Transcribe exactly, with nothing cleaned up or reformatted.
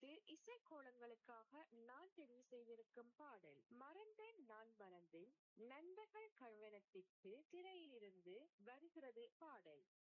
இது இசைக்கோலங்களுக்காக நான் தெரிவு செய்திருக்கும் பாடல் மறந்தேன் நான் மறந்தேன் நண்பர்கள் கவனத்திற்கு திரையிலிருந்து வருகிறது பாடல்.